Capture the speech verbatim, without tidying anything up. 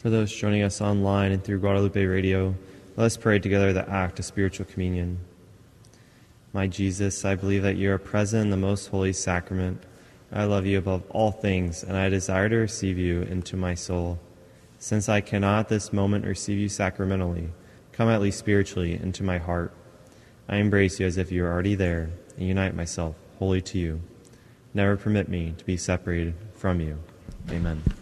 For those joining us online and through Guadalupe Radio, let us pray together the act of spiritual communion. My Jesus, I believe that you are present in the most holy sacrament. I love you above all things, and I desire to receive you into my soul. Since I cannot at this moment receive you sacramentally, come at least spiritually into my heart. I embrace you as if you are already there, and unite myself wholly to you. Never permit me to be separated from you. Amen.